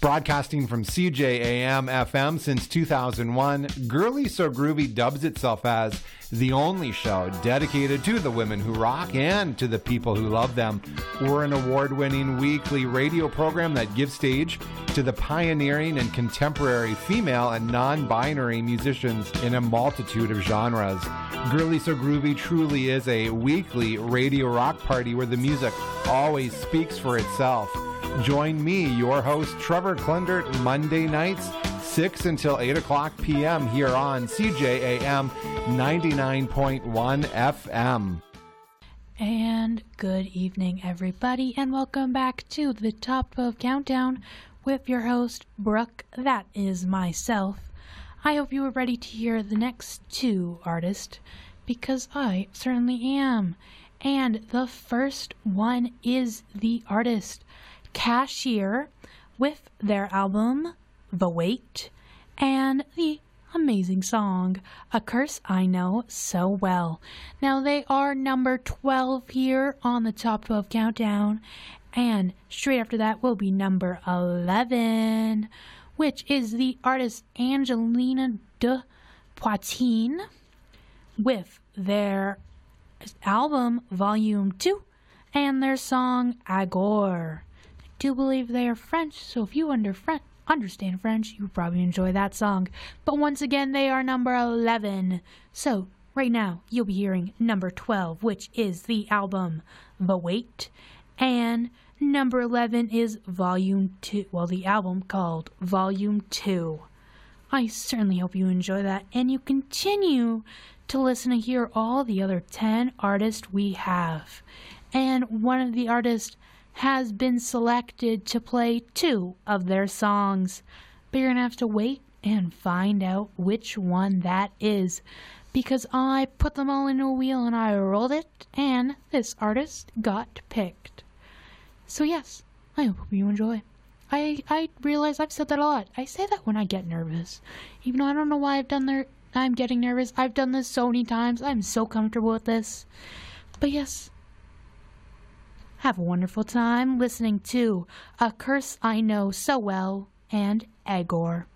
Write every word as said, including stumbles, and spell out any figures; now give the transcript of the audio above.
Broadcasting from C J A M F M since two thousand one, Girly So Groovy dubs itself as the only show dedicated to the women who rock and to the people who love them. We're an award-winning weekly radio program that gives stage to the pioneering and contemporary female and non-binary musicians in a multitude of genres. Girly So Groovy truly is a weekly radio rock party where the music always speaks for itself. Join me, your host, Trevor Klindert, Monday nights, six until eight o'clock p.m. here on C J A M ninety-nine point one F M. And good evening, everybody, and welcome back to the Top twelve Countdown with your host, Brooke. That is myself. I hope you are ready to hear the next two artists, because I certainly am. And the first one is the artist Cashier with their album The Wait and the amazing song A Curse I Know So Well. Now they are number twelve here on the Top twelve Countdown, and straight after that will be number eleven, which is the artist Angelina de Poitin with their album Volume two and their song Agor. I do believe they are French, so if you under French, understand French, you probably enjoy that song. But once again, they are number eleven. So right now, you'll be hearing number twelve, which is the album The Wait, and number eleven is Volume two, well, the album called Volume two. I certainly hope you enjoy that, and you continue to listen to hear all the other ten artists we have. And one of the artists has been selected to play two of their songs, but you're going to have to wait and find out which one that is, because I put them all into a wheel and I rolled it, and this artist got picked. So yes, I hope you enjoy. I I realize I've said that a lot. I say that when I get nervous, even though I don't know why I've done there. I'm getting nervous. I've done this so many times. I'm so comfortable with this. But yes, have a wonderful time listening to A Curse I Know So Well and Agor.